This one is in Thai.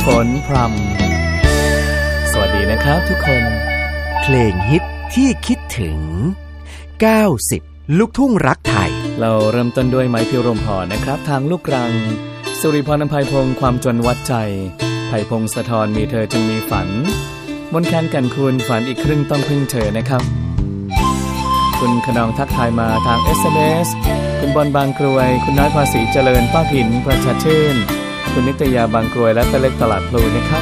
ฝนพรำสวัสดีนะครับทุกคนเพลงฮิตที่คิดถึง90ลูกทุ่งรักไทยเราเริ่มต้นด้วยไม้พิรมพรนะครับทางลูกรังสุริพร อภัยพงศ์ความจนวัดใจไผ่พงศธรมีเธอจึงมีฝันมนต์แคนกันคุณฝันอีกครึ่งต้องพึ่งเธอนะครับคุณขนองทักทายมาทาง SMS คุณบอลบางกรวยคุณน้อยภาษีเจริญป้าผินประชาชื่นคุณนิตยาบางกรวยและตะเล็กตลาดพลูนะครับ